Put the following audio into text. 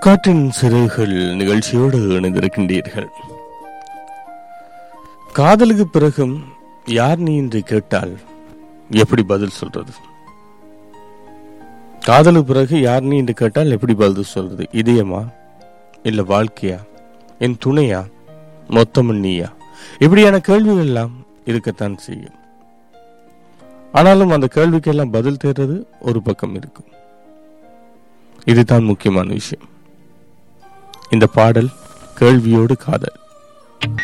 காற்றின் சிறகுகள் நிகழ்ச்சியோடு இணைந்திருக்கின்றீர்கள். காதலுக்கு பிறகும் யார் நீ என்று கேட்டால் எப்படி பதில் சொல்றது? காதலுக்கு பிறகு யார் நீ என்று கேட்டால் எப்படி பதில் சொல்றது? இதயமா, இல்ல வாழ்க்கையா, என் துணையா, மொத்தமும் நீயா? இப்படியான கேள்விகள் எல்லாம் இருக்கத்தான் செய்யும். ஆனாலும் அந்த கேள்விக்கெல்லாம் பதில் தேடுறது ஒரு பக்கம் இருக்கும். இதுதான் முக்கியமான விஷயம். இந்த பாடல் கேள்வியோடு காதல்.